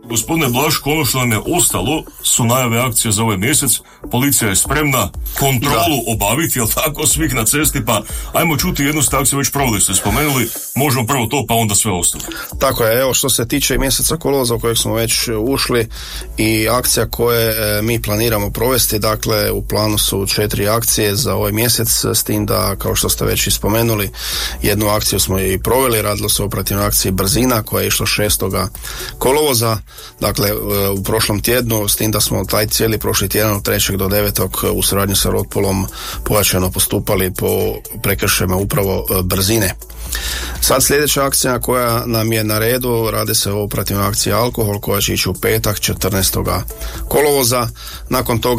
Gospodine Blaško, ono što nam je ostalo su najave akcija za ovaj mjesec. Policija je spremna kontrolu obaviti, jel tako, svih na cesti, pa ajmo čuti jednu ste akciju već proveli, ste spomenuli, možemo prvo to pa onda sve ostalo. Tako je, evo što se tiče mjeseca kolovoza u kojeg smo već ušli i akcija koje mi planiramo provesti, dakle u planu su 4 akcije za ovaj mjesec, s tim da, kao što ste već i spomenuli, jednu akciju smo i proveli, radilo se o operativnoj akciji Brzina koja je išla 6. kolovoza, dakle u prošlom tjednu, s tim da smo taj cijeli prošli tjedan od 3. do 9. u suradnji sa Rotpolom pojačano postupali po prekršajima upravo brzine. Sad sljedeća akcija koja nam je na redu, radi se o operativnoj akciji Alkohol koja će ići u petak 14. kolovoza. Nakon toga